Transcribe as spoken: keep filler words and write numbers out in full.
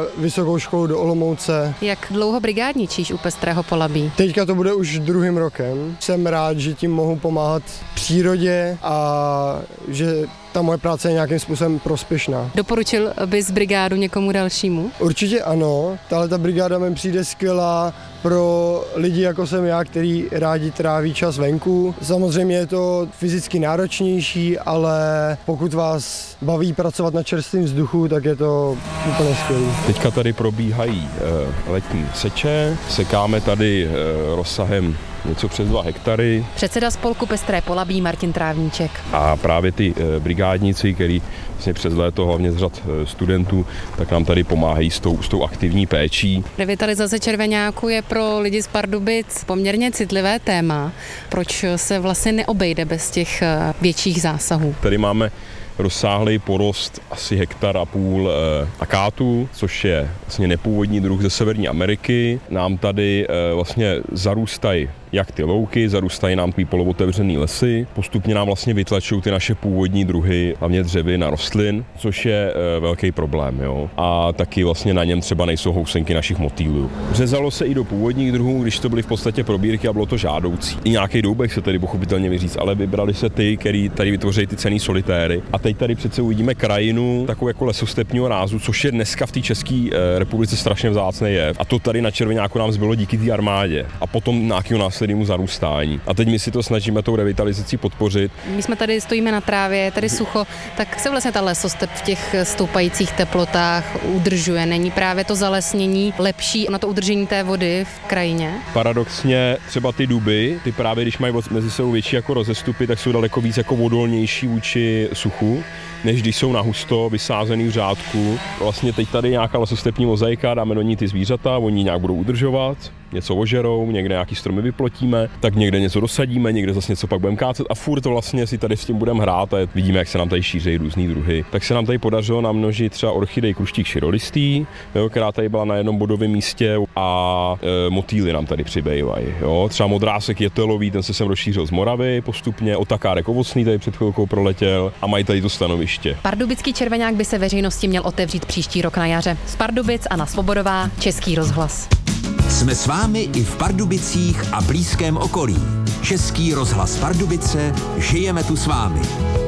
vysokou školu do Olomouce. Jak dlouho brigádničíš u Pestrého Polabí? Teďka to bude už druhým rokem. Jsem rád, že tím mohu pomáhat přírodě a že ta moje práce je nějakým způsobem prospěšná. Doporučil bys brigádu někomu dalšímu? Určitě ano. Tahle ta brigáda mi přijde skvělá pro lidi jako jsem já, který rádi tráví čas venku. Samozřejmě je to fyzicky náročnější, ale pokud vás baví pracovat na čerstvém vzduchu, tak je to úplně skvělé. Teďka tady probíhají e, letní seče, sekáme tady e, rozsahem něco přes dva hektary. Předseda spolku Pestré Polabí Martin Trávníček. A právě ty e, brigádníci, který vlastně přes léto, hlavně z řad e, studentů, tak nám tady pomáhají s tou, s tou aktivní péčí. Revitalizace červeňáku je pro lidi z Pardubic poměrně citlivé téma. Proč se vlastně neobejde bez těch větších zásahů? Tady máme rozsáhlý porost asi hektar a půl e, akátu, což je vlastně nepůvodní druh ze Severní Ameriky. Nám tady e, vlastně zarůstají jak ty louky, zarůstají nám ty polootevřený lesy, postupně nám vlastně vytlačují ty naše původní druhy, hlavně dřevin a rostlin, což je e, velký problém, jo. A taky vlastně na něm třeba nejsou housenky našich motýlů. Řezalo se i do původních druhů, když to byly v podstatě probírky a bylo to žádoucí. I nějaký doubek se tedy pochopitelně vyříct, ale vybrali se ty, který tady vytvoří ty cenný solitéry. A teď tady přece uvidíme krajinu takovou jako lesostepního rázu, což je dneska v té České e, republice strašně vzácný jev. A to tady na červeňáku nám zbylo díky té armádě a potom nějakého následnému zarůstání. A teď my si to snažíme tou revitalizací podpořit. My jsme tady stojíme na trávě, je tady sucho, tak se vlastně ta lesostep v těch stoupajících teplotách udržuje. Není právě to zalesnění lepší na to udržení té vody v krajině? Paradoxně třeba ty duby, ty právě když mají mezi sebou větší jako rozestupy, tak jsou daleko víc jako odolnější vůči suchu, než když jsou nahusto vysázený v řádku. Vlastně teď tady nějaká lesostepní mozaika, dáme do ní ty zvířata, oni nějak budou udržovat, něco ožerou, někde nějaký stromy vyplotíme, tak někde něco dosadíme, někde zase něco pak budeme kácet a furt vlastně si tady s tím budeme hrát a vidíme, jak se nám tady šíří různý druhy. Tak se nám tady podařilo namnožit třeba orchidej kruštík širolistý, jo, která tady byla na jednom bodovém místě a e, motýly nám tady přibývají. Jo. Třeba modrásek jetelový, ten se sem rozšířil z Moravy postupně, otakárek ovocný tady před chvilkou proletěl a mají tady to stanoviště. Pardubický červeňák by se veřejnosti měl otevřít příští rok na jaře. Z Pardubic Anna Svobodová, Český rozhlas. Jsme s vámi i v Pardubicích a blízkém okolí. Český rozhlas Pardubice, žijeme tu s vámi.